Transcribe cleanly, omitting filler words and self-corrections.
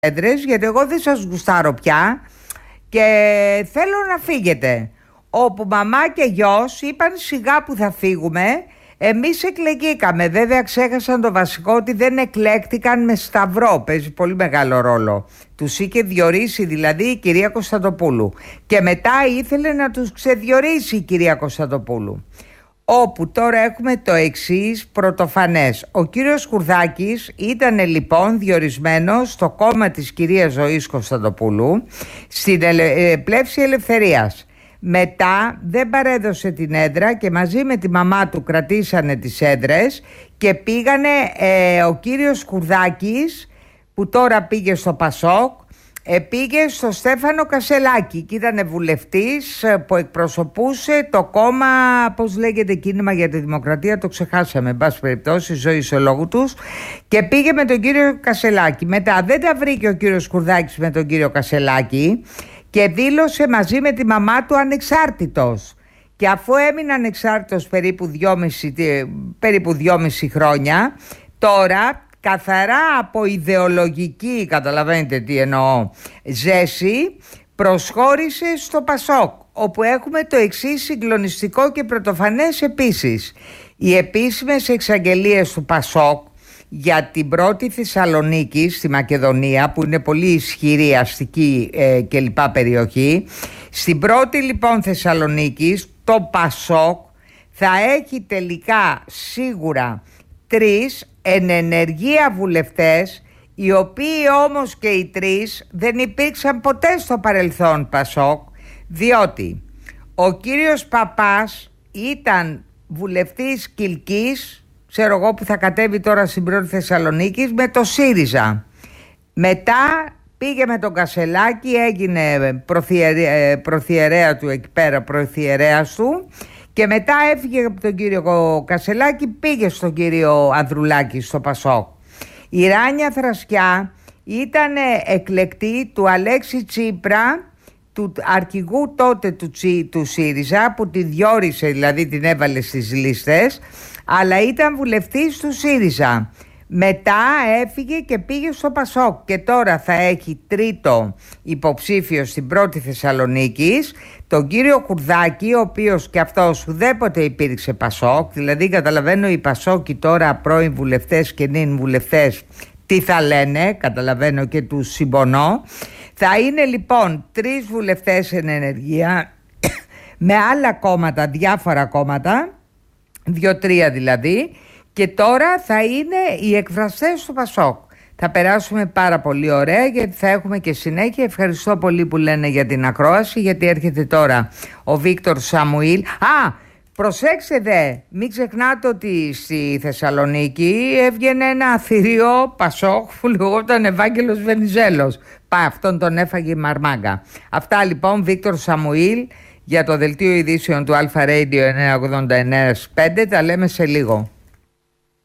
έδρες, γιατί εγώ δεν σας γουστάρω πια και θέλω να φύγετε. Όπου μαμά και γιος είπαν σιγά που θα φύγουμε. Εμείς εκλεγήκαμε. Βέβαια ξέχασαν το βασικό, ότι δεν εκλέκτηκαν με σταυρό. Παίζει πολύ μεγάλο ρόλο. Τους είχε διορίσει δηλαδή η κυρία Κωνσταντοπούλου. Και μετά ήθελε να τους ξεδιορίσει η κυρία Κωνσταντοπούλου. Όπου τώρα έχουμε το εξής πρωτοφανές. Ο κύριος Κουρδάκης ήταν λοιπόν διορισμένος στο κόμμα της κυρίας Ζωής Κωνσταντοπούλου, στην Πλεύση Ελευθερίας. Μετά δεν παρέδωσε την έδρα και μαζί με τη μαμά του κρατήσανε τις έδρες και πήγανε ο κύριος Κουρδάκης, που τώρα πήγε στο Πασόκ, πήγε στο Στέφανο Κασελάκη και ήταν βουλευτής που εκπροσωπούσε το κόμμα, πώς λέγεται, Κίνημα για τη Δημοκρατία, το ξεχάσαμε, εν πάση περιπτώσει, ζωή σε λόγου τους, και πήγε με τον κύριο Κασελάκη. Μετά δεν τα βρήκε ο κύριος Κουρδάκης με τον κύριο Κασελάκη και δήλωσε μαζί με τη μαμά του ανεξάρτητος. Και αφού έμεινε ανεξάρτητος περίπου 2,5 χρόνια, τώρα καθαρά από ιδεολογική, καταλαβαίνετε τι εννοώ, ζέση, προσχώρησε στο Πασόκ, όπου έχουμε το εξής συγκλονιστικό και πρωτοφανές επίσης. Οι επίσημες εξαγγελίες του Πασόκ για την πρώτη Θεσσαλονίκη στη Μακεδονία, που είναι πολύ ισχυρή αστική και λοιπά περιοχή, στην πρώτη λοιπόν Θεσσαλονίκη το Πασόκ θα έχει τελικά σίγουρα 3 εν ενεργεία βουλευτές, οι οποίοι όμως και οι 3 δεν υπήρξαν ποτέ στο παρελθόν Πασόκ, διότι ο κύριος Παπάς ήταν βουλευτής Κιλκής, ξέρω εγώ, που θα κατέβει τώρα στην πρώτη Θεσσαλονίκη με το ΣΥΡΙΖΑ. Μετά πήγε με τον Κασελάκη, έγινε προθιερέα του εκεί πέρα, προθιερέας του, και μετά έφυγε από τον κύριο Κασελάκη, πήγε στον κύριο Ανδρουλάκη στο Πασόκ. Η Ράνια Θρασκιά ήταν εκλεκτή του Αλέξη Τσίπρα, του αρχηγού τότε του ΣΥΡΙΖΑ, που τη διόρισε, δηλαδή την έβαλε στις λίστες, αλλά ήταν βουλευτής του ΣΥΡΙΖΑ. Μετά έφυγε και πήγε στο Πασόκ και τώρα θα έχει τρίτο υποψήφιο στην πρώτη Θεσσαλονίκης, τον κύριο Κουρδάκη, ο οποίος και αυτός ουδέποτε υπήρξε Πασόκ. Δηλαδή καταλαβαίνω οι Πασόκοι τώρα, πρώην βουλευτές και νυν βουλευτές, τι θα λένε, καταλαβαίνω και τους συμπονώ. Θα είναι λοιπόν 3 βουλευτές εν ενεργεία με άλλα κόμματα, διάφορα κόμματα, 2-3 δηλαδή, και τώρα θα είναι οι εκφραστές του Πασόκ. Θα περάσουμε πάρα πολύ ωραία, γιατί θα έχουμε και συνέχεια. Ευχαριστώ πολύ που λένε για την ακρόαση, γιατί έρχεται τώρα ο Βίκτορ Σαμουήλ. Προσέξτε δε, μην ξεχνάτε ότι στη Θεσσαλονίκη έβγαινε ένα θηρίο Πασόκ που λεγόταν Ευάγγελος Βενιζέλος. Αυτόν τον έφαγε η Μαρμάγκα. Αυτά λοιπόν, Βίκτορ Σαμουήλ, για το δελτίο ειδήσεων του Αλφα Radio 989 5. Τα λέμε σε λίγο.